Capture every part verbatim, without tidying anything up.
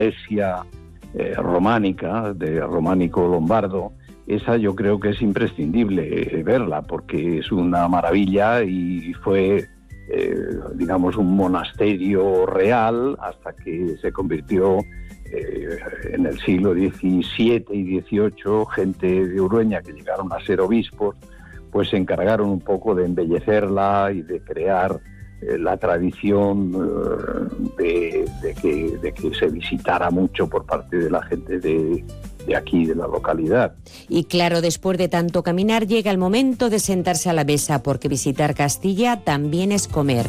iglesia eh, románica, de románico lombardo, esa yo creo que es imprescindible eh, verla, porque es una maravilla y fue, eh, digamos, un monasterio real hasta que se convirtió eh, en el siglo diecisiete y dieciocho, gente de Urueña que llegaron a ser obispos, pues se encargaron un poco de embellecerla y de crear eh, la tradición eh, de, de, que, de que se visitara mucho por parte de la gente de... de aquí, de la localidad. Y claro, después de tanto caminar llega el momento de sentarse a la mesa, porque visitar Castilla también es comer.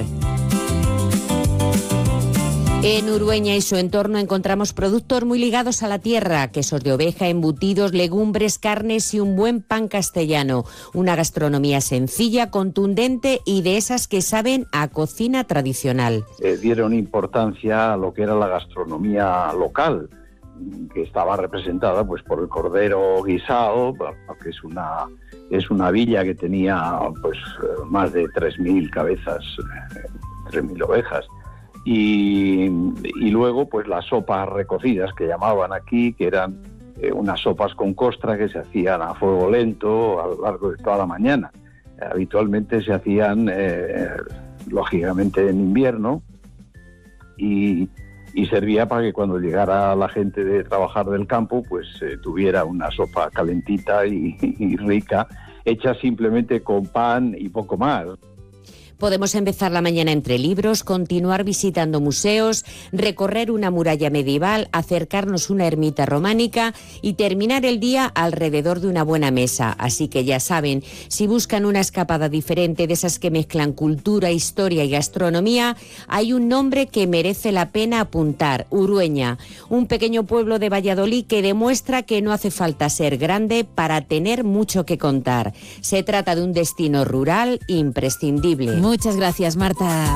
En Urueña y su entorno encontramos productos muy ligados a la tierra, quesos de oveja, embutidos, legumbres, carnes y un buen pan castellano. Una gastronomía sencilla, contundente y de esas que saben a cocina tradicional. Eh, dieron importancia a lo que era la gastronomía local, que estaba representada pues por el cordero guisado, que es una es una villa que tenía pues más de tres mil cabezas, tres mil ovejas, y, y luego pues las sopas recocidas que llamaban aquí, que eran eh, unas sopas con costra que se hacían a fuego lento a lo largo de toda la mañana. Eh, habitualmente se hacían eh, lógicamente en invierno, y y servía para que cuando llegara la gente de trabajar del campo, pues eh, tuviera una sopa calentita y, y rica, hecha simplemente con pan y poco más. Podemos empezar la mañana entre libros, continuar visitando museos, recorrer una muralla medieval, acercarnos a una ermita románica y terminar el día alrededor de una buena mesa. Así que ya saben, si buscan una escapada diferente de esas que mezclan cultura, historia y gastronomía, hay un nombre que merece la pena apuntar: Urueña, un pequeño pueblo de Valladolid que demuestra que no hace falta ser grande para tener mucho que contar. Se trata de un destino rural imprescindible. Muchas gracias, Marta.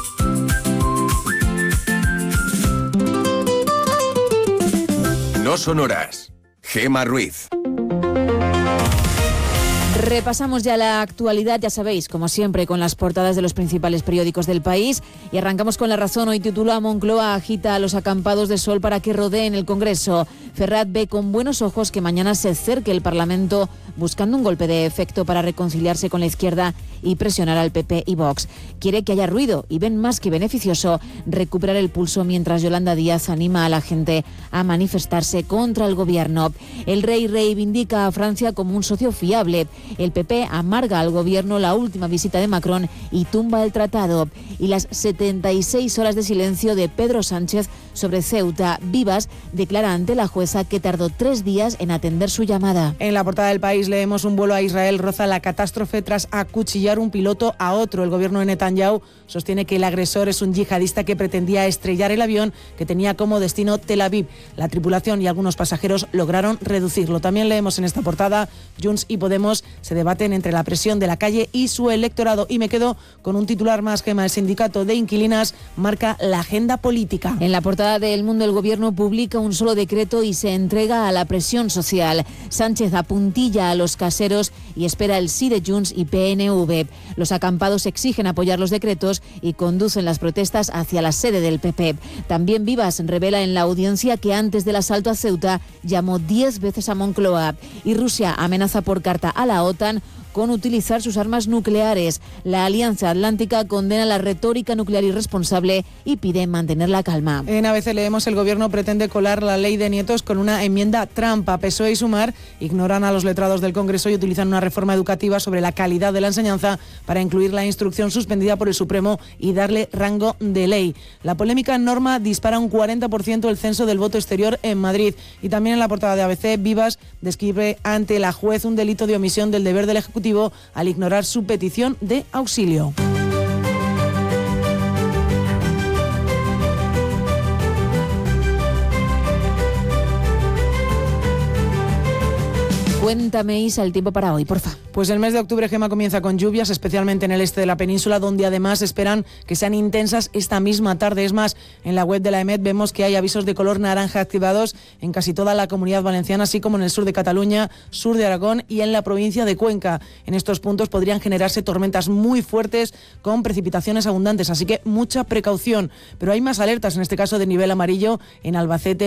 No son horas. Gema Ruiz. Repasamos ya la actualidad, ya sabéis, como siempre, con las portadas de los principales periódicos del país. Y arrancamos con La Razón. Hoy titula: Moncloa agita a los acampados de sol para que rodeen el Congreso. Ferrat ve con buenos ojos que mañana se acerque el Parlamento buscando un golpe de efecto para reconciliarse con la izquierda y presionar al P P y Vox. Quiere que haya ruido y ven más que beneficioso recuperar el pulso, mientras Yolanda Díaz anima a la gente a manifestarse contra el gobierno. El rey reivindica a Francia como un socio fiable. El P P amarga al gobierno la última visita de Macron y tumba el tratado. Y las setenta y seis horas de silencio de Pedro Sánchez sobre Ceuta. Vivas declara ante la jueza que tardó tres días en atender su llamada. En la portada del País leemos: un vuelo a Israel roza la catástrofe tras acuchillar un piloto a otro. El gobierno de Netanyahu sostiene que el agresor es un yihadista que pretendía estrellar el avión que tenía como destino Tel Aviv. La tripulación y algunos pasajeros lograron reducirlo. También leemos en esta portada: Junts y Podemos se debaten entre la presión de la calle y su electorado. Y me quedo con un titular más, Gema. El sindicato de inquilinas marca la agenda política. En la portada de El Mundo, el gobierno publica un solo decreto y se entrega a la presión social. Sánchez apuntilla a los caseros y espera el sí de Junts y P N V. Los acampados exigen apoyar los decretos y conducen las protestas hacia la sede del P P. También Vivas revela en la audiencia que antes del asalto a Ceuta llamó diez veces a Moncloa. Y Rusia amenaza por carta a la OTAN con utilizar sus armas nucleares. La Alianza Atlántica condena la retórica nuclear irresponsable y pide mantener la calma. En A B C leemos: el gobierno pretende colar la ley de nietos con una enmienda trampa. P S O E y Sumar ignoran a los letrados del Congreso y utilizan una reforma educativa sobre la calidad de la enseñanza para incluir la instrucción suspendida por el Supremo y darle rango de ley. La polémica norma dispara un cuarenta por ciento el censo del voto exterior en Madrid. Y también en la portada de A B C, Vivas describe ante la juez un delito de omisión del deber del Ejecutivo al ignorar su petición de auxilio. Cuéntame, Isa, el tiempo para hoy, porfa. Pues el mes de octubre, Gema, comienza con lluvias, especialmente en el este de la península, donde además esperan que sean intensas esta misma tarde. Es más, en la web de la EMET vemos que hay avisos de color naranja activados en casi toda la Comunidad Valenciana, así como en el sur de Cataluña, sur de Aragón y en la provincia de Cuenca. En estos puntos podrían generarse tormentas muy fuertes con precipitaciones abundantes, así que mucha precaución. Pero hay más alertas, en este caso de nivel amarillo, en Albacete,